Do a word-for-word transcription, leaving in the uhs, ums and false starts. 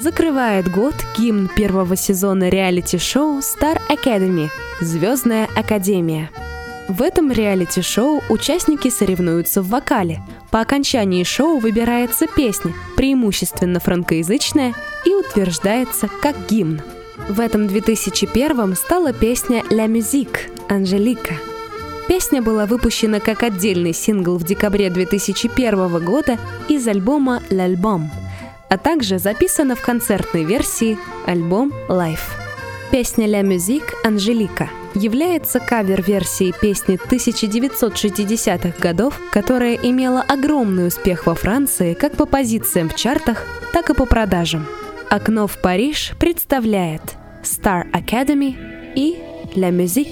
закрывает год гимн первого сезона реалити-шоу Star Academy «Звездная академия». В этом реалити-шоу участники соревнуются в вокале. По окончании шоу выбирается песня, преимущественно франкоязычная, и утверждается как гимн. В этом две тысячи первом стала песня «La Musique» «Анжелика». Песня была выпущена как отдельный сингл в декабре две тысячи первого года из альбома «L'Album», а также записана в концертной версии альбом «Live». Песня «La Musique» «Анжелика» является кавер-версией песни тысяча девятьсот шестидесятых годов, которая имела огромный успех во Франции как по позициям в чартах, так и по продажам. «Окно в Париж» представляет Star Academy и «La Musique».